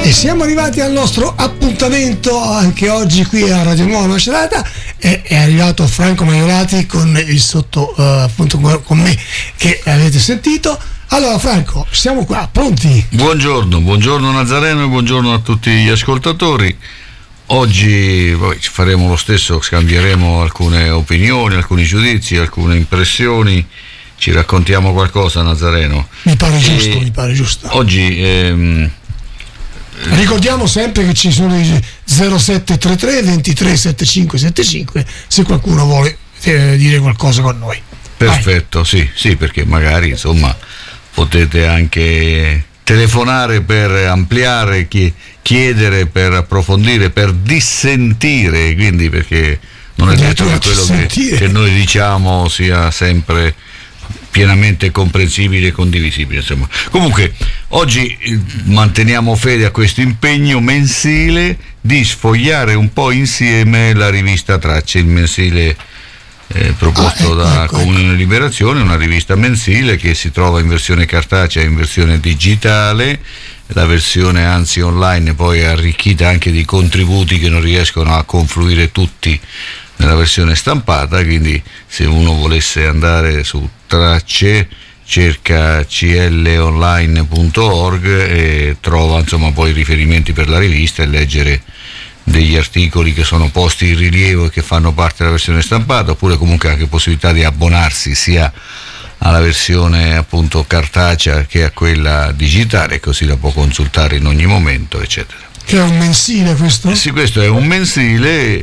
E siamo arrivati al nostro appuntamento anche oggi qui a Radio Nuova Macerata. È arrivato Franco Maiolati con il sotto appunto con me che avete sentito. Allora Franco, siamo qua, pronti? Buongiorno Nazareno e buongiorno a tutti gli ascoltatori. Oggi faremo lo stesso, scambieremo alcune opinioni, alcuni giudizi, alcune impressioni. Ci raccontiamo qualcosa, Nazareno? Mi pare giusto. Oggi ricordiamo sempre che ci sono i 0733 23 75 75 se qualcuno vuole dire qualcosa con noi. Perfetto, sì, perché magari insomma potete anche telefonare per ampliare, chiedere per approfondire, per dissentire, quindi perché non è detto che quello che noi diciamo sia sempre pienamente comprensibile e condivisibile, insomma. Comunque oggi manteniamo fede a questo impegno mensile di sfogliare un po' insieme la rivista Tracce, il mensile proposto da Comunione Liberazione, una rivista mensile che si trova in versione cartacea e in versione digitale. La versione anzi online poi è arricchita anche di contributi che non riescono a confluire tutti nella versione stampata, quindi se uno volesse andare su Tracce cerca clonline.org e trova insomma poi riferimenti per la rivista e leggere degli articoli che sono posti in rilievo e che fanno parte della versione stampata, oppure comunque anche possibilità di abbonarsi sia alla versione appunto cartacea che a quella digitale, così la può consultare in ogni momento, eccetera. Che è un mensile questo? Sì, questo è un mensile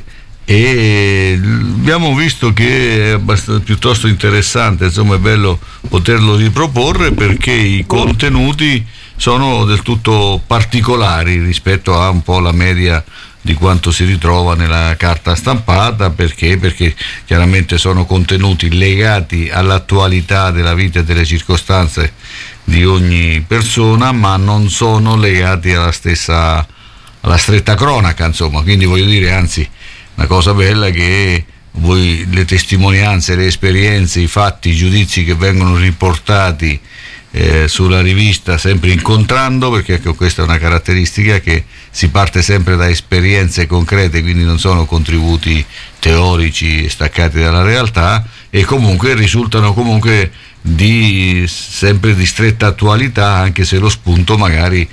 e abbiamo visto che è piuttosto interessante, insomma è bello poterlo riproporre perché i contenuti sono del tutto particolari rispetto a un po' la media di quanto si ritrova nella carta stampata. Perché chiaramente sono contenuti legati all'attualità della vita e delle circostanze di ogni persona, ma non sono legati alla stretta cronaca, insomma. Quindi voglio dire, anzi, una cosa bella che le testimonianze, le esperienze, i fatti, i giudizi che vengono riportati sulla rivista, sempre incontrando, perché ecco, questa è una caratteristica, che si parte sempre da esperienze concrete, quindi non sono contributi teorici staccati dalla realtà, e comunque risultano comunque sempre di stretta attualità, anche se lo spunto magari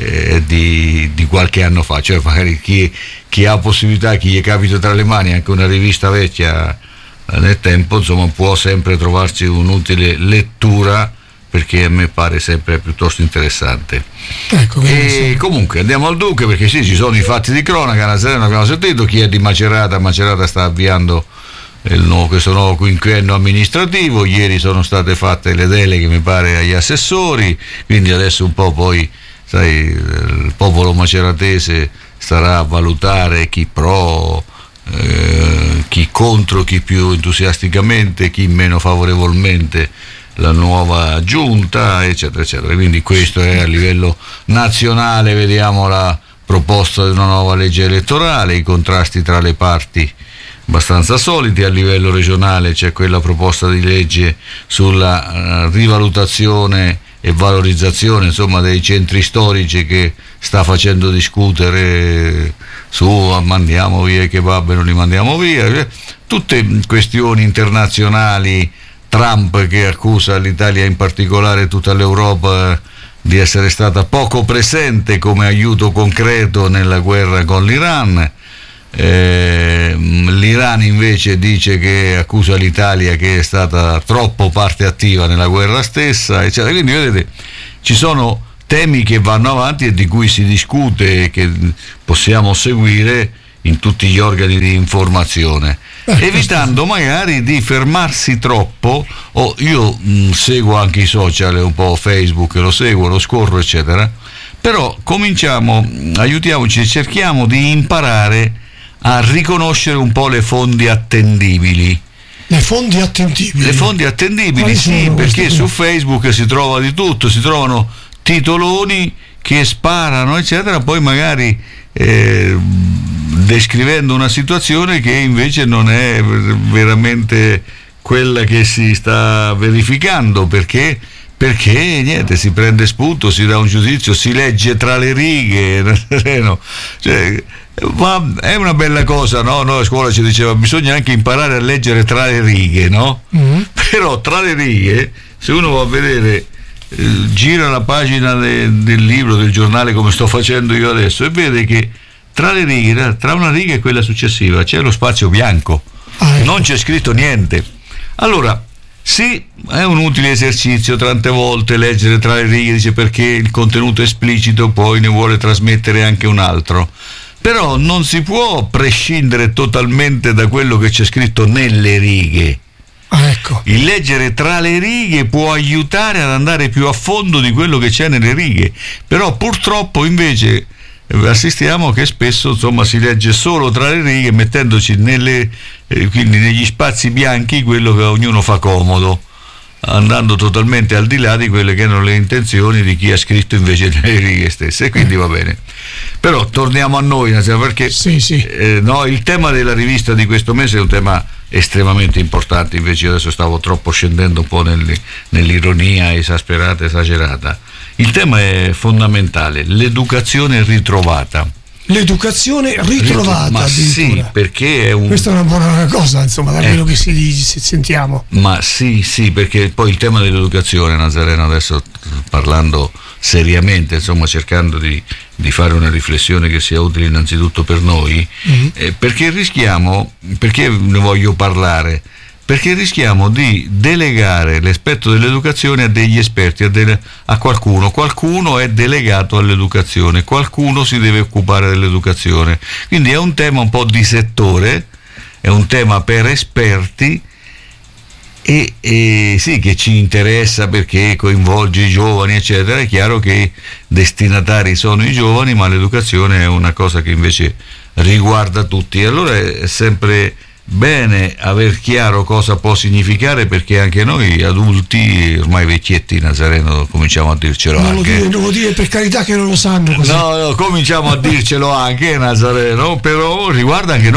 di qualche anno fa, cioè magari chi ha possibilità, chi gli capita tra le mani anche una rivista vecchia nel tempo, insomma può sempre trovarsi un'utile lettura, perché a me pare sempre piuttosto interessante. Ecco, e comunque andiamo al dunque, perché sì, ci sono i fatti di cronaca. Nazareno abbiamo sentito, chi è di Macerata sta avviando questo nuovo quinquennio amministrativo. Ieri sono state fatte le deleghe, mi pare, agli assessori, quindi adesso un po' poi sai, il popolo maceratese starà a valutare chi pro, chi contro, chi più entusiasticamente, chi meno favorevolmente la nuova giunta, eccetera eccetera. Quindi questo è a livello nazionale. Vediamo la proposta di una nuova legge elettorale, i contrasti tra le parti abbastanza soliti. A livello regionale c'è quella proposta di legge sulla rivalutazione e valorizzazione, insomma, dei centri storici, che sta facendo discutere su mandiamo via i kebab e non li mandiamo via, tutte questioni internazionali. Trump che accusa l'Italia, in particolare tutta l'Europa, di essere stata poco presente come aiuto concreto nella guerra con l'Iran. L'Iran invece dice che accusa l'Italia che è stata troppo parte attiva nella guerra stessa, eccetera. Quindi vedete, ci sono temi che vanno avanti e di cui si discute e che possiamo seguire in tutti gli organi di informazione, evitando magari di fermarsi troppo. Io seguo anche i social, un po' Facebook, lo seguo, lo scorro, eccetera, però aiutiamoci, cerchiamo di imparare a riconoscere un po' le fonti attendibili. Le fonti attendibili, sì, perché su Facebook si trova di tutto, si trovano titoloni che sparano, eccetera, poi magari descrivendo una situazione che invece non è veramente quella che si sta verificando, perché perché niente, si prende spunto, si dà un giudizio, si legge tra le righe, si prende spunto, si dà un giudizio, si legge tra le righe, cioè, ma è una bella cosa, no? Noi a scuola ci diceva bisogna anche imparare a leggere tra le righe, no? Però tra le righe, se uno va a vedere, gira la pagina del libro, del giornale, come sto facendo io adesso, e vede che tra le righe, tra una riga e quella successiva, c'è lo spazio bianco, non c'è scritto niente. Allora, sì, è un utile esercizio tante volte leggere tra le righe, dice, perché il contenuto esplicito poi ne vuole trasmettere anche un altro, però non si può prescindere totalmente da quello che c'è scritto nelle righe. Ecco. Il leggere tra le righe può aiutare ad andare più a fondo di quello che c'è nelle righe, però purtroppo invece assistiamo che spesso, insomma, si legge solo tra le righe, mettendoci quindi negli spazi bianchi quello che a ognuno fa comodo, andando totalmente al di là di quelle che erano le intenzioni di chi ha scritto invece nelle righe stesse, e quindi va bene. Però torniamo a noi, perché sì. No, il tema della rivista di questo mese è un tema estremamente importante, invece io adesso stavo troppo scendendo un po' nell'ironia esasperata, esagerata. Il tema è fondamentale, l'educazione ritrovata. L'educazione ritrovata, ma sì, perché questa è una buona cosa, insomma, da quello che si dice, sentiamo. Ma sì, perché poi il tema dell'educazione, Nazareno, adesso parlando seriamente, insomma, cercando di fare una riflessione che sia utile innanzitutto per noi, perché ne voglio parlare? Perché rischiamo di delegare l'aspetto dell'educazione a degli esperti, a qualcuno è delegato all'educazione, qualcuno si deve occupare dell'educazione, quindi è un tema un po' di settore, è un tema per esperti, e sì, che ci interessa perché coinvolge i giovani, eccetera. È chiaro che i destinatari sono i giovani, ma l'educazione è una cosa che invece riguarda tutti, e allora è sempre bene aver chiaro cosa può significare, perché anche noi adulti, ormai vecchietti, Nazareno, cominciamo a dircelo non anche. Non lo dire per carità, che non lo sanno così. No, cominciamo a dircelo anche, Nazareno, però riguarda anche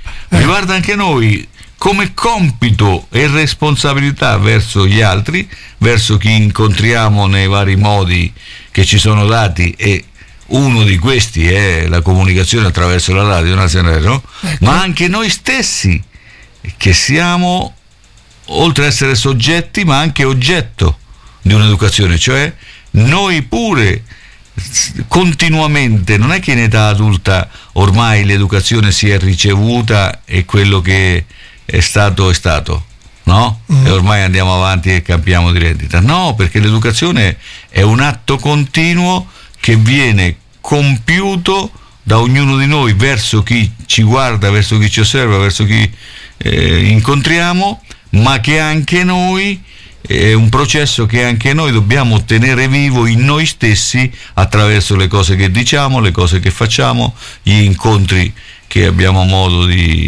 noi come compito e responsabilità verso gli altri, verso chi incontriamo nei vari modi che ci sono dati, e uno di questi è la comunicazione attraverso la radio, Nazareno, ecco. Ma anche noi stessi, che siamo, oltre ad essere soggetti, ma anche oggetto di un'educazione, cioè noi pure continuamente, non è che in età adulta ormai l'educazione si è ricevuta e quello che è stato, no? E ormai andiamo avanti e cambiamo di rendita. No, perché l'educazione è un atto continuo che viene compiuto da ognuno di noi verso chi ci guarda, verso chi ci osserva, verso chi incontriamo, ma che anche noi è un processo che anche noi dobbiamo tenere vivo in noi stessi attraverso le cose che diciamo, le cose che facciamo, gli incontri che abbiamo modo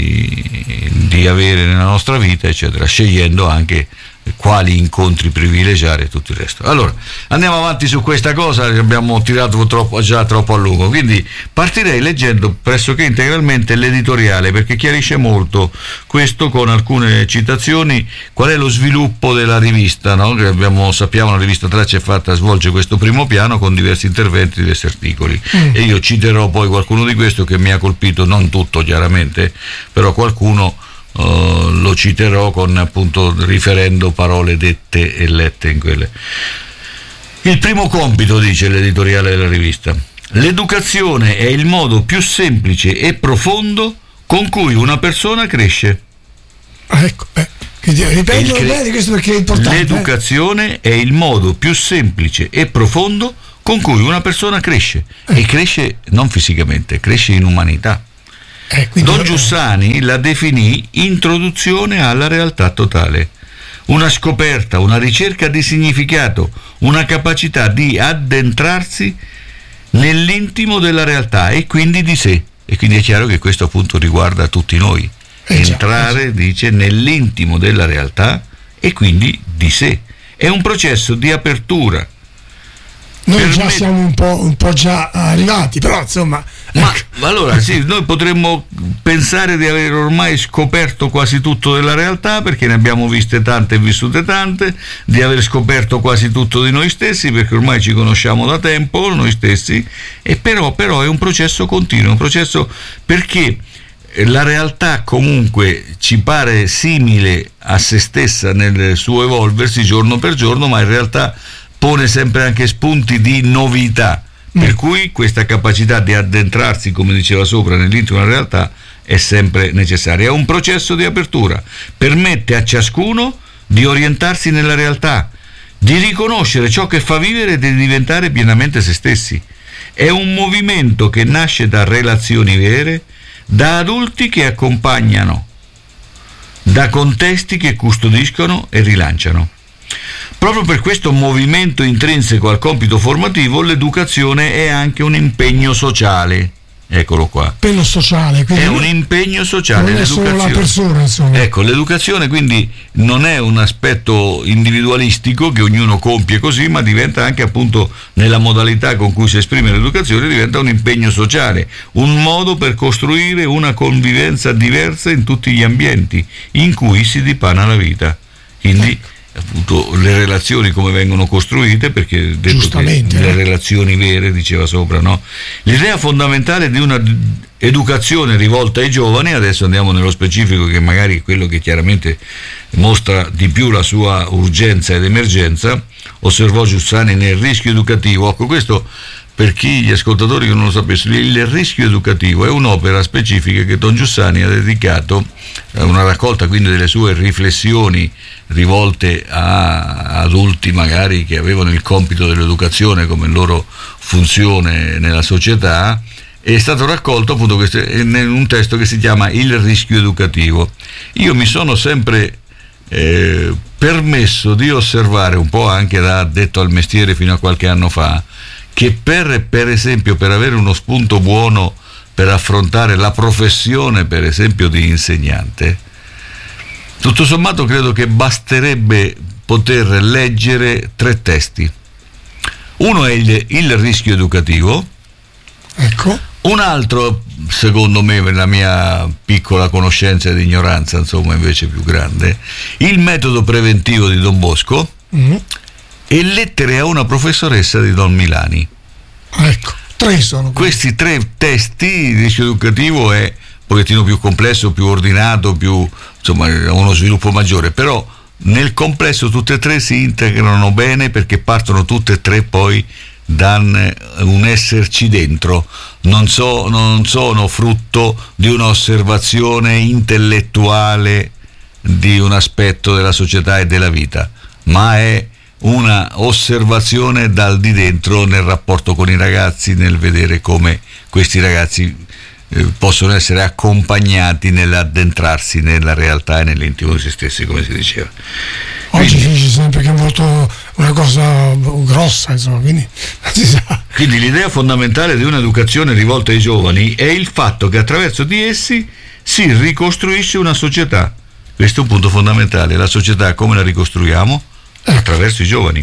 di avere nella nostra vita, eccetera, scegliendo anche quali incontri privilegiare e tutto il resto. Allora, andiamo avanti su questa cosa, abbiamo tirato già troppo a lungo, quindi partirei leggendo pressoché integralmente l'editoriale, perché chiarisce molto questo, con alcune citazioni, qual è lo sviluppo della rivista, no? Che sappiamo, la rivista Tracce è fatta, svolge questo primo piano con diversi interventi, diversi articoli, e io citerò poi qualcuno di questo che mi ha colpito, non tutto chiaramente, però qualcuno lo citerò con, appunto, riferendo parole dette e lette in quelle. Il primo compito, dice l'editoriale della rivista: l'educazione è il modo più semplice e profondo con cui una persona cresce. Ecco, ripeto bene questo perché è importante. L'educazione è il modo più semplice e profondo con cui una persona cresce, e cresce non fisicamente, cresce in umanità. Don Giussani la definì introduzione alla realtà totale, una scoperta, una ricerca di significato, una capacità di addentrarsi nell'intimo della realtà e quindi di sé. E quindi è chiaro che questo appunto riguarda tutti noi. Entrare, dice, nell'intimo della realtà e quindi di sé. È un processo di apertura. Noi già siamo un po' già arrivati, però insomma Ma allora sì, noi potremmo pensare di aver ormai scoperto quasi tutto della realtà, perché ne abbiamo viste tante e vissute tante, di aver scoperto quasi tutto di noi stessi, perché ormai ci conosciamo da tempo noi stessi, e però è un processo continuo, un processo, perché la realtà comunque ci pare simile a se stessa nel suo evolversi giorno per giorno, ma in realtà pone sempre anche spunti di novità. Per cui questa capacità di addentrarsi, come diceva sopra, nell'intimo della realtà è sempre necessaria. È un processo di apertura, permette a ciascuno di orientarsi nella realtà, di riconoscere ciò che fa vivere e di diventare pienamente se stessi. È un movimento che nasce da relazioni vere, da adulti che accompagnano, da contesti che custodiscono e rilanciano. Proprio per questo movimento intrinseco al compito formativo, l'educazione è anche un impegno sociale. Eccolo qua. Impegno sociale, quindi è un impegno sociale. Non è solo la persona, insomma. Ecco, l'educazione quindi non è un aspetto individualistico che ognuno compie così, ma diventa anche, appunto, nella modalità con cui si esprime l'educazione, diventa un impegno sociale, un modo per costruire una convivenza diversa in tutti gli ambienti in cui si dipana la vita. Quindi appunto le relazioni come vengono costruite, perché giustamente le relazioni vere, diceva sopra, no? L'idea fondamentale di una educazione rivolta ai giovani, adesso andiamo nello specifico, che magari è quello che chiaramente mostra di più la sua urgenza ed emergenza, osservò Giussani nel Rischio educativo. Ecco, questo per chi gli ascoltatori che non lo sapessero, il Rischio educativo è un'opera specifica che Don Giussani ha dedicato a una raccolta, quindi, delle sue riflessioni rivolte a adulti magari che avevano il compito dell'educazione come loro funzione nella società. È stato raccolto appunto in un testo che si chiama Il Rischio educativo. Io mi sono sempre permesso di osservare, un po' anche da addetto al mestiere fino a qualche anno fa, che per esempio per avere uno spunto buono per affrontare la professione, per esempio, di insegnante, tutto sommato credo che basterebbe poter leggere 3 testi. Uno è il Rischio educativo. Ecco. Un altro, secondo me, per la mia piccola conoscenza ed ignoranza, insomma, invece più grande, Il metodo preventivo di Don Bosco, e Lettere a una professoressa di Don Milani. Ecco, 3 sono questi 3 testi. Il Rischio educativo è un pochettino più complesso, più ordinato, più, insomma, uno sviluppo maggiore, però nel complesso tutte e 3 si integrano bene, perché partono tutte e 3 poi da un esserci dentro, non sono frutto di un'osservazione intellettuale di un aspetto della società e della vita, ma è una osservazione dal di dentro nel rapporto con i ragazzi, nel vedere come questi ragazzi possono essere accompagnati nell'addentrarsi nella realtà e nell'intimo di se stessi, come si diceva. Oggi si dice sempre che è molto una cosa grossa, insomma, quindi non si sa. Quindi l'idea fondamentale di un'educazione rivolta ai giovani è il fatto che attraverso di essi si ricostruisce una società. Questo è un punto fondamentale. La società come la ricostruiamo? Attraverso i giovani.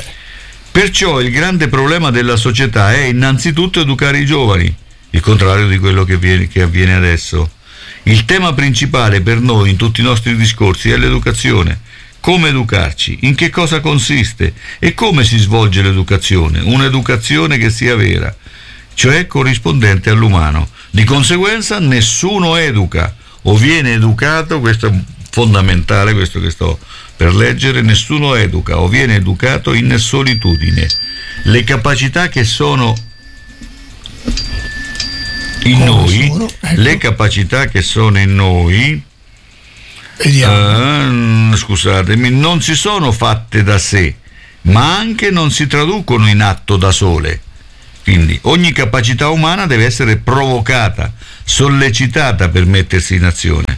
Perciò il grande problema della società è innanzitutto educare i giovani, il contrario di quello che avviene adesso. Il tema principale per noi in tutti i nostri discorsi è l'educazione. Come educarci, in che cosa consiste e come si svolge l'educazione, un'educazione che sia vera, cioè corrispondente all'umano. Di conseguenza nessuno educa o viene educato, questo è fondamentale, questo che sto per leggere, nessuno educa o viene educato in solitudine. Le capacità che sono in noi, le capacità che sono in noi, scusatemi, non si sono fatte da sé, ma anche non si traducono in atto da sole. Quindi ogni capacità umana deve essere provocata, sollecitata per mettersi in azione.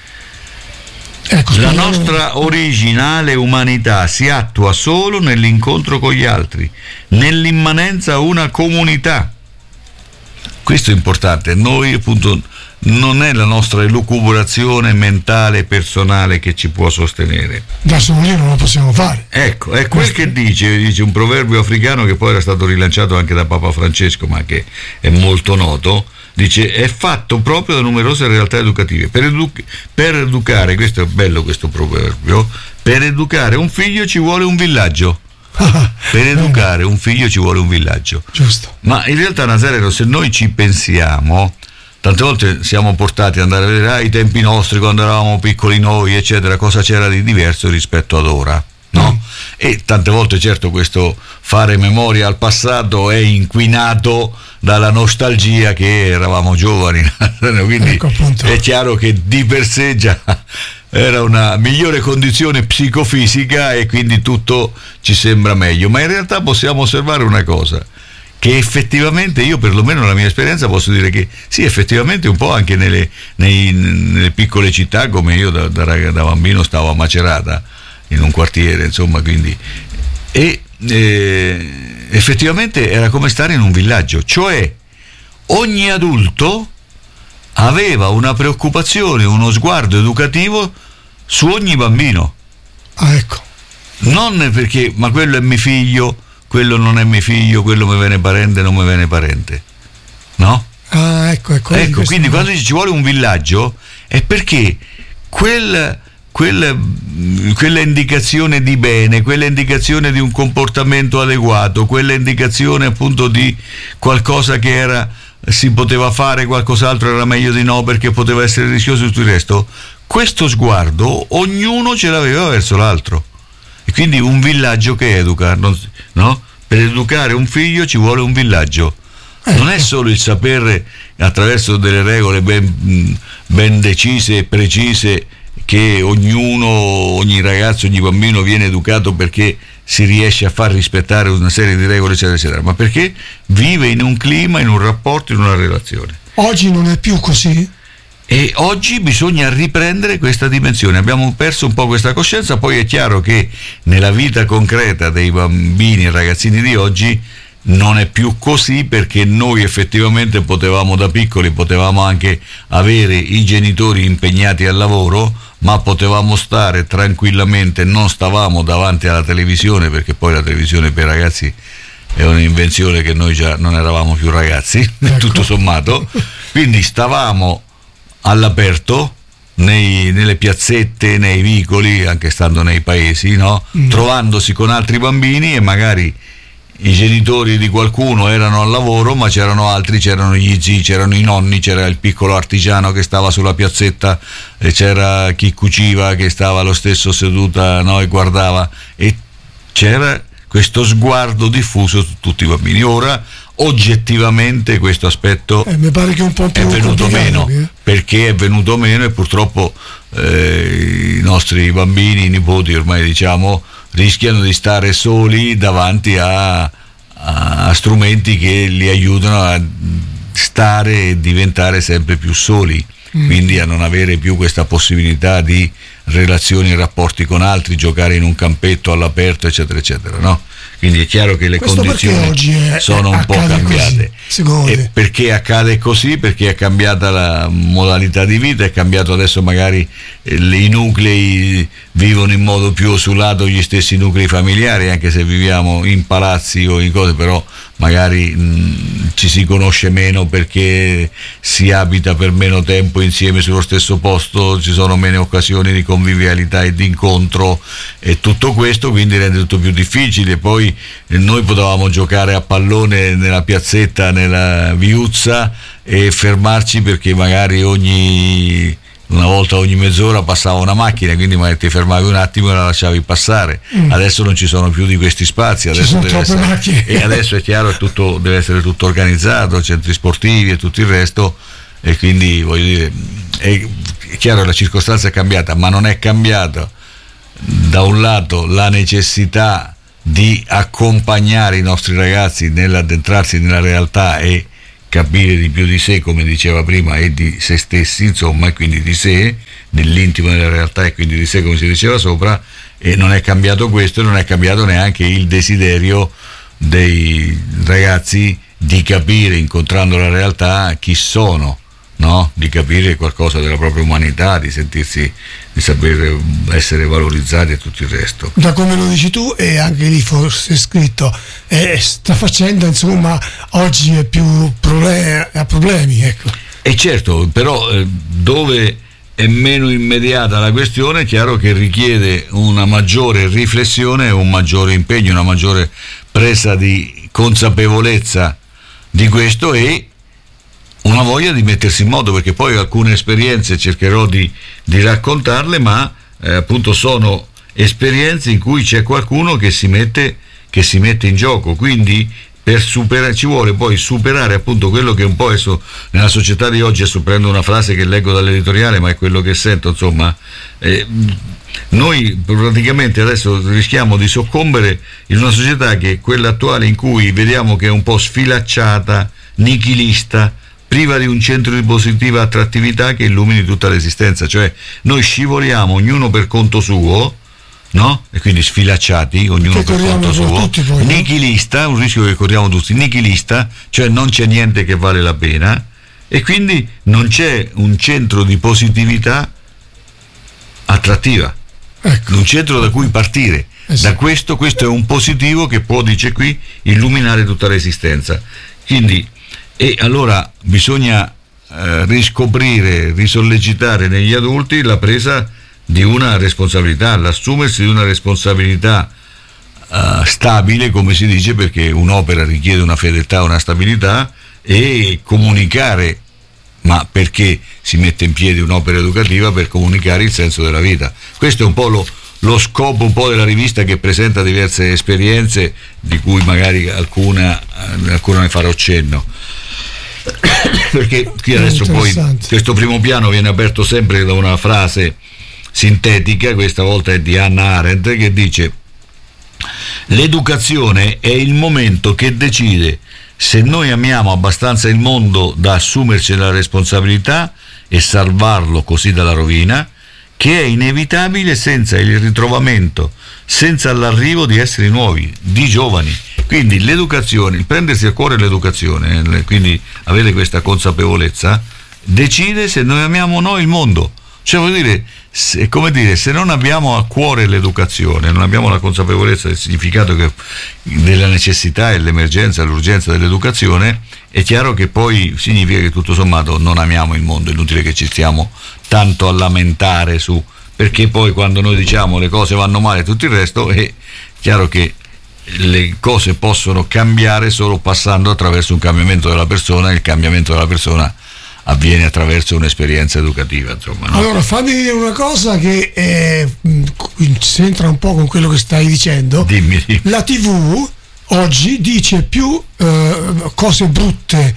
La nostra originale umanità si attua solo nell'incontro con gli altri, nell'immanenza a una comunità. Questo è importante. Noi, appunto, non è la nostra elucubrazione mentale personale che ci può sostenere. Da soli non lo possiamo fare. Ecco, è quel che dice un proverbio africano che poi era stato rilanciato anche da Papa Francesco, ma che è molto noto. dice è fatto proprio da numerose realtà educative. Per educare, questo è bello questo proverbio, per educare un figlio ci vuole un villaggio. Per educare un figlio ci vuole un villaggio. Giusto. Ma in realtà, Nazareno, se noi ci pensiamo, tante volte siamo portati ad andare a vedere ai tempi nostri, quando eravamo piccoli noi, eccetera, cosa c'era di diverso rispetto ad ora, no? E tante volte, certo, questo fare memoria al passato è inquinato dalla nostalgia che eravamo giovani, quindi ecco, è chiaro che di per sé già era una migliore condizione psicofisica e quindi tutto ci sembra meglio. Ma in realtà possiamo osservare una cosa, che effettivamente, io perlomeno nella mia esperienza posso dire che sì, effettivamente un po' anche nelle piccole città, come io da bambino stavo a Macerata in un quartiere, insomma, quindi effettivamente era come stare in un villaggio, cioè ogni adulto aveva una preoccupazione, uno sguardo educativo su ogni bambino. Ecco. Non perché, ma quello è mio figlio, quello non è mio figlio, quello mi viene parente, non mi viene parente, no? Ecco, quindi quando ci vuole un villaggio è perché quella indicazione di bene, quella indicazione di un comportamento adeguato, quella indicazione appunto di qualcosa che si poteva fare, qualcos'altro era meglio di no perché poteva essere rischioso e tutto il resto, questo sguardo ognuno ce l'aveva verso l'altro. E quindi un villaggio che educa, no? Per educare un figlio ci vuole un villaggio. Non è solo il sapere attraverso delle regole ben decise e precise che ogni ragazzo, ogni bambino viene educato perché si riesce a far rispettare una serie di regole, eccetera, eccetera, ma perché vive in un clima, in un rapporto, in una relazione. Oggi non è più così? E oggi bisogna riprendere questa dimensione. Abbiamo perso un po' questa coscienza. Poi è chiaro che nella vita concreta dei bambini e ragazzini di oggi non è più così, perché noi effettivamente da piccoli potevamo anche avere i genitori impegnati al lavoro, ma potevamo stare tranquillamente, non stavamo davanti alla televisione, perché poi la televisione per i ragazzi è un'invenzione che noi già non eravamo più ragazzi, ecco. Tutto sommato, quindi stavamo all'aperto nelle piazzette, nei vicoli, anche stando nei paesi, no? Trovandosi con altri bambini, e magari i genitori di qualcuno erano al lavoro, ma c'erano altri, c'erano gli zii, c'erano i nonni, c'era il piccolo artigiano che stava sulla piazzetta, e c'era chi cuciva che stava lo stesso seduta, no? E guardava, e c'era questo sguardo diffuso su tutti i bambini. Ora oggettivamente questo aspetto mi pare che un po' più è venuto meno, perché è venuto meno, e purtroppo i nostri bambini, i nipoti ormai, diciamo, rischiano di stare soli davanti a strumenti che li aiutano a stare e diventare sempre più soli, quindi a non avere più questa possibilità di relazioni e rapporti con altri, giocare in un campetto all'aperto, eccetera, eccetera, no? Quindi è chiaro che le condizioni sono un po' cambiate. Così, perché accade così? Perché è cambiata la modalità di vita, è cambiato adesso, magari i nuclei vivono in modo più osulato, gli stessi nuclei familiari, anche se viviamo in palazzi o in cose, però magari ci si conosce meno perché si abita per meno tempo insieme sullo stesso posto, ci sono meno occasioni di convivialità e di incontro, e tutto questo quindi rende tutto più difficile. Poi noi potevamo giocare a pallone nella piazzetta, nella viuzza, e fermarci perché magari una volta ogni mezz'ora passava una macchina, quindi magari ti fermavi un attimo e la lasciavi passare. Adesso non ci sono più di questi spazi, adesso e adesso è chiaro che deve essere tutto organizzato, centri sportivi e tutto il resto, e quindi voglio dire, è chiaro che la circostanza è cambiata, ma non è cambiata da un lato la necessità di accompagnare i nostri ragazzi nell'addentrarsi nella realtà e capire di più di sé, come diceva prima, e di se stessi, insomma, e quindi di sé nell'intimo della realtà, e quindi di sé, come si diceva sopra. E non è cambiato questo, e non è cambiato neanche il desiderio dei ragazzi di capire, incontrando la realtà, chi sono, no? Di capire qualcosa della propria umanità, di sentirsi, di saper essere valorizzati e tutto il resto. Da come lo dici tu, e anche lì forse è scritto, sta facendo, insomma, oggi è più ha problemi, ecco. E certo, però dove è meno immediata la questione, è chiaro che richiede una maggiore riflessione, un maggiore impegno, una maggiore presa di consapevolezza di questo e una voglia di mettersi in moto, perché poi alcune esperienze cercherò di raccontarle, ma appunto sono esperienze in cui c'è qualcuno che si mette in gioco, quindi per superare, ci vuole poi superare appunto quello che un po' adesso nella società di oggi, adesso prendo una frase che leggo dall'editoriale ma è quello che sento, insomma, noi praticamente adesso rischiamo di soccombere in una società che è quella attuale, in cui vediamo che è un po' sfilacciata, nichilista, priva di un centro di positiva attrattività che illumini tutta l'esistenza, cioè noi scivoliamo ognuno per conto suo, no? E quindi sfilacciati, ognuno per conto suo, poi, nichilista, un rischio che corriamo tutti, nichilista, cioè non c'è niente che vale la pena e quindi non c'è un centro di positività attrattiva, ecco, un centro da cui partire. Da questo è un positivo che può, dice qui, illuminare tutta l'esistenza. Quindi, e allora bisogna riscoprire, risollecitare negli adulti la presa di una responsabilità, l'assumersi di una responsabilità stabile, come si dice, perché un'opera richiede una fedeltà, una stabilità, e comunicare. Ma perché si mette in piedi un'opera educativa? Per comunicare il senso della vita. Questo è un po' lo scopo un po' della rivista, che presenta diverse esperienze di cui magari alcuna ne farò cenno. Perché qui adesso poi questo primo piano viene aperto sempre da una frase sintetica, questa volta è di Hannah Arendt, che dice: l'educazione è il momento che decide se noi amiamo abbastanza il mondo da assumerci la responsabilità e salvarlo così dalla rovina, che è inevitabile senza il ritrovamento, senza l'arrivo di esseri nuovi, di giovani. Quindi l'educazione, il prendersi a cuore l'educazione, quindi avere questa consapevolezza, decide se noi amiamo o no il mondo. Cioè, vuol dire, se non abbiamo a cuore l'educazione, non abbiamo la consapevolezza del significato della necessità e l'emergenza, l'urgenza dell'educazione, è chiaro che poi significa che tutto sommato non amiamo il mondo. È inutile che ci stiamo tanto a lamentare su, perché poi quando noi diciamo le cose vanno male e tutto il resto, è chiaro che le cose possono cambiare solo passando attraverso un cambiamento della persona, e il cambiamento della persona avviene attraverso un'esperienza educativa, insomma, no? Allora fammi dire una cosa che c'entra un po' con quello che stai dicendo. Dimmi. La TV oggi dice più cose brutte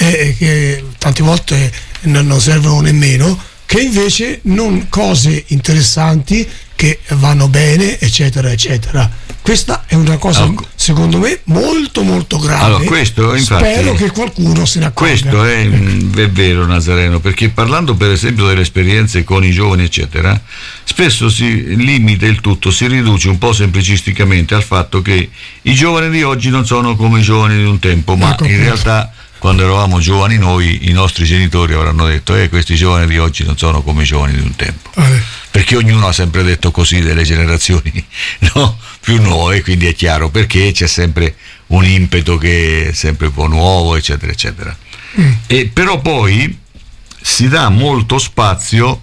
che tante volte non servono nemmeno, che invece non cose interessanti che vanno bene, eccetera eccetera. Questa è una cosa, secondo me, molto molto grave. Allora, questo, infatti, spero che qualcuno se ne accorga. Questo è vero, Nazareno, perché parlando per esempio delle esperienze con i giovani eccetera, spesso si limita il tutto, si riduce un po' semplicisticamente al fatto che i giovani di oggi non sono come i giovani di un tempo, ma in realtà quando eravamo giovani noi, i nostri genitori avranno detto questi giovani di oggi non sono come i giovani di un tempo, perché ognuno ha sempre detto così delle generazioni, no? Più nuove, quindi è chiaro perché c'è sempre un impeto che è sempre un po' nuovo, eccetera eccetera. E però poi si dà molto spazio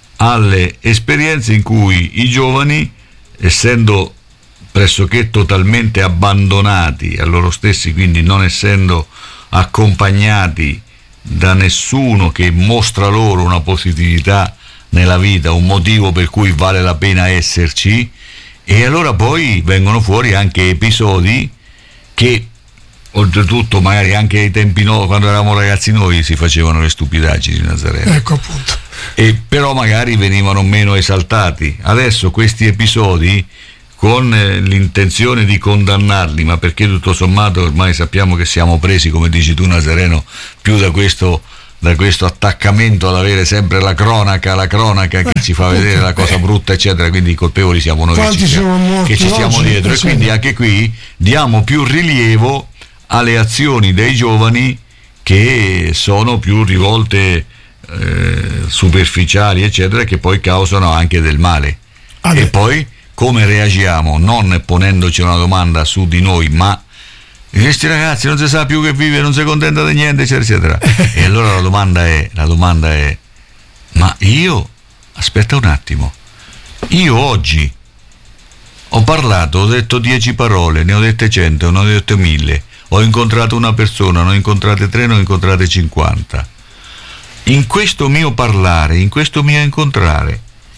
alle esperienze in cui i giovani, essendo pressoché totalmente abbandonati a loro stessi, quindi non essendo accompagnati da nessuno che mostra loro una positività nella vita, un motivo per cui vale la pena esserci, e allora poi vengono fuori anche episodi che oltretutto magari anche ai tempi quando eravamo ragazzi noi si facevano le stupidaggini di Nazareno, ecco appunto, e però magari venivano meno esaltati. Adesso questi episodi, con l'intenzione di condannarli, ma perché tutto sommato ormai sappiamo che siamo presi, come dici tu Nazareno, più da questo attaccamento ad avere sempre la cronaca che ci fa vedere la cosa brutta eccetera, quindi i colpevoli siamo noi che ci stiamo dietro, e quindi anche qui diamo più rilievo alle azioni dei giovani che sono più rivolte superficiali eccetera, che poi causano anche del male. E poi come reagiamo? Non ponendoci una domanda su di noi, ma questi ragazzi non si sa più che vive, non si contenta di niente eccetera eccetera. E allora la domanda è ma io, aspetta un attimo, io oggi ho parlato, ho detto 10 parole, ne ho dette 100, ne ho dette 1000, ho incontrato una persona, ne ho incontrate 3, ne ho incontrate 50. In questo mio parlare, in questo mio incontrare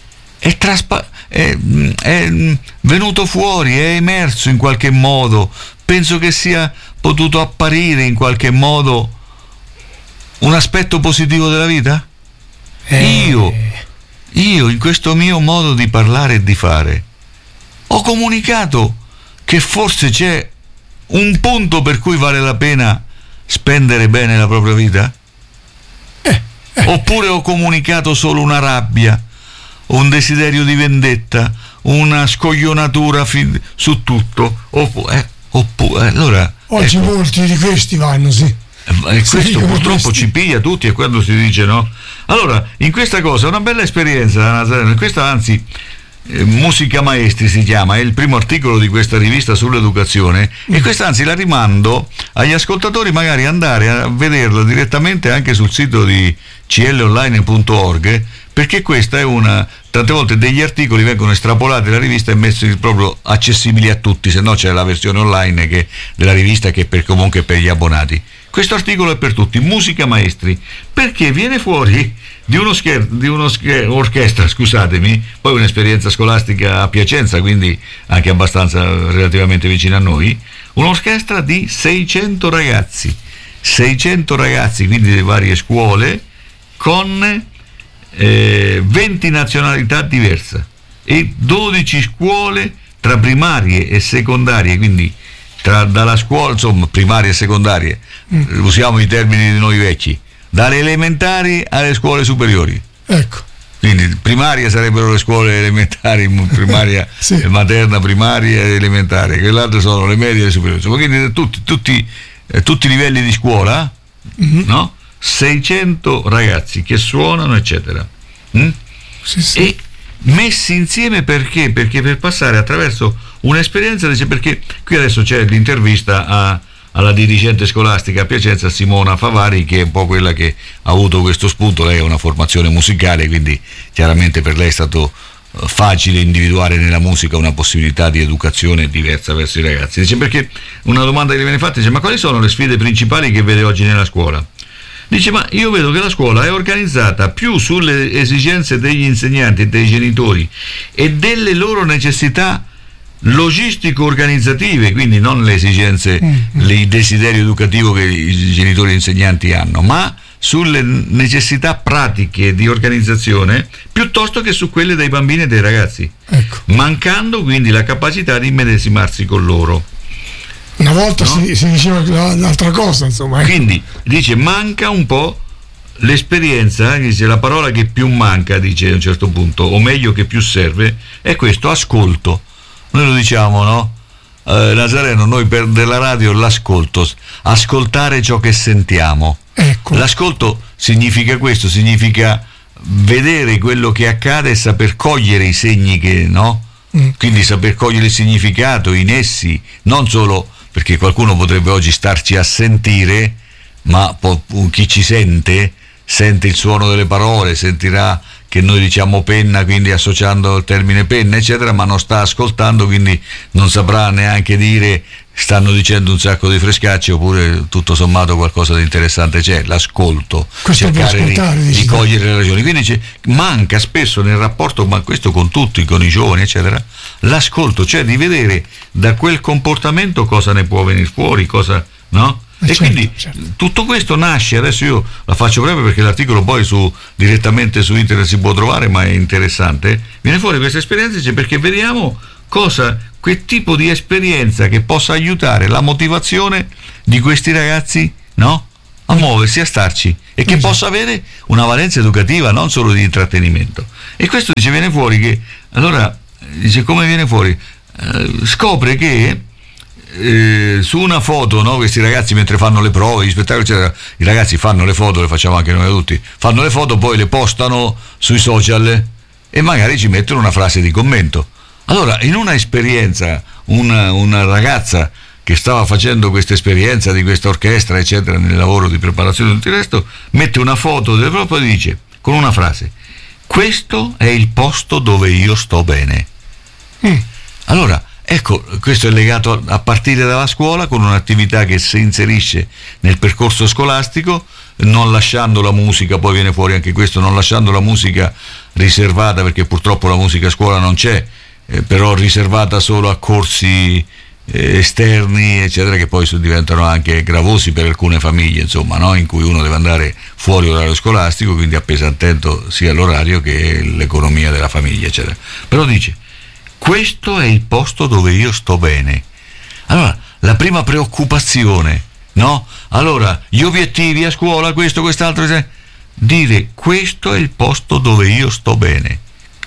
è venuto fuori, è emerso in qualche modo, penso che sia potuto apparire in qualche modo un aspetto positivo della vita? Io in questo mio modo di parlare e di fare ho comunicato che forse c'è un punto per cui vale la pena spendere bene la propria vita? Oppure ho comunicato solo una rabbia, un desiderio di vendetta, una scoglionatura su tutto? Oppure allora oggi molti di questi vanno, sì. E questo purtroppo ci piglia tutti, e quando si dice no. Allora, in questa cosa, una bella esperienza, Nazareno, questa anzi, Musica Maestri si chiama, è il primo articolo di questa rivista sull'educazione, e questa anzi la rimando agli ascoltatori magari andare a vederla direttamente anche sul sito di clonline.org, perché questa è una, tante volte degli articoli vengono estrapolati dalla rivista e messi proprio accessibili a tutti, se no c'è la versione online della rivista che comunque per gli abbonati. Questo articolo è per tutti, Musica Maestri, perché viene fuori di un'orchestra, scusatemi, poi un'esperienza scolastica a Piacenza, quindi anche abbastanza relativamente vicina a noi, un'orchestra di 600 ragazzi, quindi di varie scuole, con 20 nazionalità diverse e 12 scuole tra primarie e secondarie, quindi dalla scuola, insomma, primarie e secondarie, usiamo i termini di noi vecchi, dalle elementari alle scuole superiori. Ecco. Quindi primaria sarebbero le scuole elementari, primaria, sì, materna, primaria e elementare, quell'altro sono le medie e le superiori. Quindi tutti i livelli di scuola, no? 600 ragazzi che suonano, eccetera. Sì, sì. E messi insieme perché? Perché per passare attraverso un'esperienza, perché qui adesso c'è l'intervista alla dirigente scolastica a Piacenza, Simona Favari, che è un po' quella che ha avuto questo spunto. Lei ha una formazione musicale, quindi chiaramente per lei è stato facile individuare nella musica una possibilità di educazione diversa verso i ragazzi. Dice, perché una domanda che le viene fatta, dice: ma quali sono le sfide principali che vede oggi nella scuola? Dice: ma io vedo che la scuola è organizzata più sulle esigenze degli insegnanti e dei genitori e delle loro necessità logistico-organizzative, quindi non le esigenze, il desiderio educativo che i genitori e gli insegnanti hanno, ma sulle necessità pratiche di organizzazione piuttosto che su quelle dei bambini e dei ragazzi, ecco, mancando quindi la capacità di immedesimarsi con loro. Una volta, no? si diceva un'altra cosa, insomma. Quindi dice: manca un po' l'esperienza, dice, la parola che più manca, dice a un certo punto, o meglio che più serve, è questo ascolto. Noi lo diciamo, no? Nazareno, noi della radio l'ascolto, ascoltare ciò che sentiamo. Ecco. L'ascolto significa questo, significa vedere quello che accade e saper cogliere i segni che, no? Quindi saper cogliere il significato in essi, non solo perché qualcuno potrebbe oggi starci a sentire, ma chi ci sente il suono delle parole, sentirà che noi diciamo penna, quindi associando il termine penna, eccetera, ma non sta ascoltando, quindi non saprà neanche dire stanno dicendo un sacco di frescacce oppure tutto sommato qualcosa di interessante c'è. L'ascolto, cercare di cogliere le ragioni. Quindi manca spesso nel rapporto, ma questo con tutti, con i giovani, eccetera, l'ascolto, cioè di vedere da quel comportamento cosa ne può venire fuori, cosa, no? E certo, quindi tutto questo nasce, adesso io la faccio breve perché l'articolo poi direttamente su internet si può trovare, ma è interessante. Viene fuori questa esperienza perché vediamo quel tipo di esperienza che possa aiutare la motivazione di questi ragazzi, no? A muoversi, a starci, e che possa avere una valenza educativa, non solo di intrattenimento. E questo viene fuori che, allora, come viene fuori? Scopre che su una foto, no, questi ragazzi mentre fanno le prove, gli spettacoli, eccetera, i ragazzi fanno le foto, le facciamo anche noi tutti, fanno le foto, poi le postano sui social e magari ci mettono una frase di commento. Allora, in una esperienza, una ragazza che stava facendo questa esperienza di questa orchestra, eccetera, nel lavoro di preparazione di tutto il resto, mette una foto del proprio e dice, con una frase: questo è il posto dove io sto bene. Allora, ecco, questo è legato a partire dalla scuola, con un'attività che si inserisce nel percorso scolastico, non lasciando la musica, poi viene fuori anche questo, non lasciando la musica riservata, perché purtroppo la musica a scuola non c'è, però riservata solo a corsi esterni, eccetera, che poi diventano anche gravosi per alcune famiglie, insomma, no? In cui uno deve andare fuori orario scolastico, quindi appesantendo sia l'orario che l'economia della famiglia, eccetera. Però dice: questo è il posto dove io sto bene. Allora, la prima preoccupazione, no? Allora, gli obiettivi a scuola, questo, quest'altro, dire questo è il posto dove io sto bene.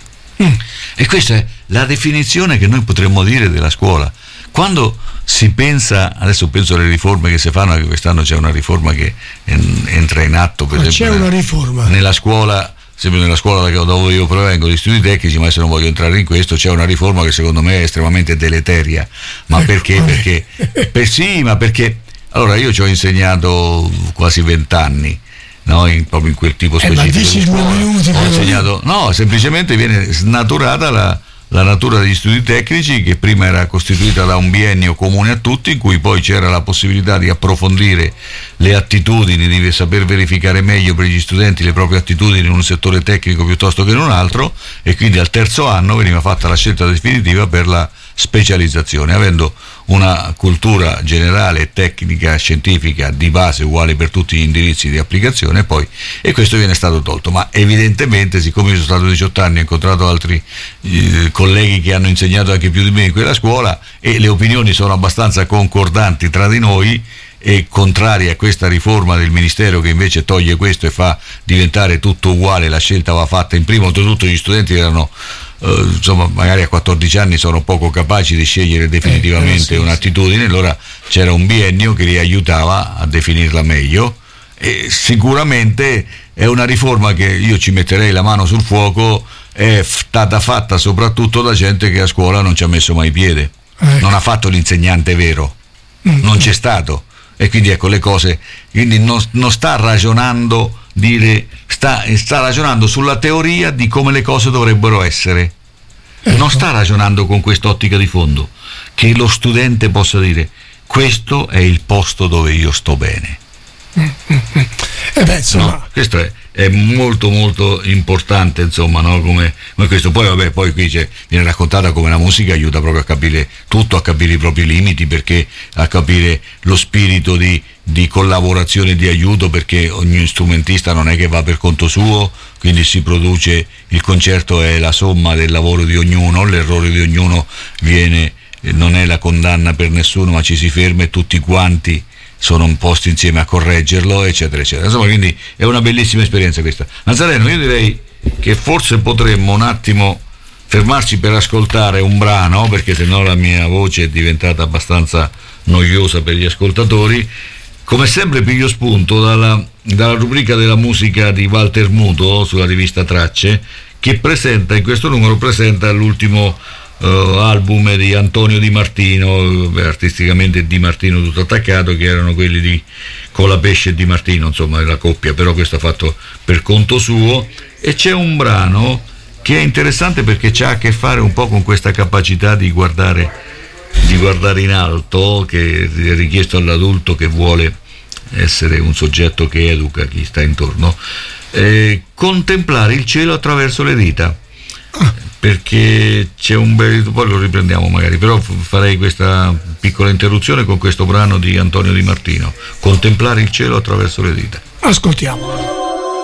E questa è la definizione che noi potremmo dire della scuola. Quando si pensa, adesso penso alle riforme che si fanno, che quest'anno c'è una riforma che entra in atto, per esempio, c'è una riforma nella scuola, sempre nella scuola dove io provengo, di studi tecnici, ma adesso non voglio entrare in questo, c'è una riforma che secondo me è estremamente deleteria. Ma perché? Sì, ma perché allora io ci ho insegnato quasi 20 anni, no? Proprio in quel tipo specifico di scuola. Ho insegnato, no, semplicemente viene snaturata la natura degli studi tecnici, che prima era costituita da un biennio comune a tutti, in cui poi c'era la possibilità di approfondire le attitudini, di saper verificare meglio per gli studenti le proprie attitudini in un settore tecnico piuttosto che in un altro, e quindi al terzo anno veniva fatta la scelta definitiva per la specializzazione, avendo una cultura generale, tecnica, scientifica di base uguale per tutti gli indirizzi di applicazione, e questo viene stato tolto. Ma evidentemente, siccome io sono stato 18 anni, ho incontrato altri colleghi che hanno insegnato anche più di me in quella scuola, e le opinioni sono abbastanza concordanti tra di noi e contrarie a questa riforma del Ministero, che invece toglie questo e fa diventare tutto uguale. La scelta va fatta in primo, oltretutto gli studenti erano insomma, magari a 14 anni sono poco capaci di scegliere definitivamente un'attitudine, allora c'era un biennio che li aiutava a definirla meglio, e sicuramente è una riforma che io ci metterei la mano sul fuoco, è stata fatta soprattutto da gente che a scuola non ci ha messo mai piede, non ha fatto l'insegnante vero, non c'è stato, e quindi ecco le cose, quindi non sta ragionando, sta ragionando sulla teoria di come le cose dovrebbero essere, non sta ragionando con quest'ottica di fondo, che lo studente possa dire questo è il posto dove io sto bene. No, questo è molto molto importante, insomma, no? Come questo. Poi qui viene raccontata come la musica aiuta proprio a capire tutto, a capire i propri limiti, perché a capire lo spirito di collaborazione e di aiuto, perché ogni strumentista non è che va per conto suo, quindi si produce, il concerto è la somma del lavoro di ognuno, l'errore di ognuno non è la condanna per nessuno, ma ci si ferma e tutti quanti sono posti insieme a correggerlo, eccetera eccetera. Insomma, quindi è una bellissima esperienza questa. Nazareno, io direi che forse potremmo un attimo fermarci per ascoltare un brano, perché sennò la mia voce è diventata abbastanza noiosa per gli ascoltatori. Come sempre piglio spunto dalla rubrica della musica di Walter Muto sulla rivista Tracce, che in questo numero presenta l'ultimo album di Antonio Di Martino, artisticamente Di Martino tutto attaccato, che erano quelli di Colapesce e Di Martino, insomma la coppia, però questo ha fatto per conto suo. E c'è un brano che è interessante perché c'ha a che fare un po' con questa capacità di guardare in alto, che è richiesto all'adulto che vuole essere un soggetto che educa chi sta intorno, contemplare il cielo attraverso le dita, perché c'è un bel, poi lo riprendiamo magari, però farei questa piccola interruzione con questo brano di Antonio Di Martino, contemplare il cielo attraverso le dita. Ascoltiamo.